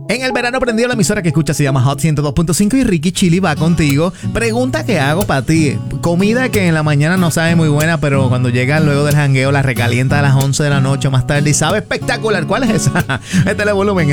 En el verano prendido, la emisora que escucha se llama Hot 102.5 y Ricky Chili va contigo. Pregunta que hago para ti. Comida que en la mañana no sabe muy buena, pero cuando llega luego del jangueo la recalienta a las 11 de la noche más tarde y sabe espectacular. ¿Cuál es esa? Métele volumen.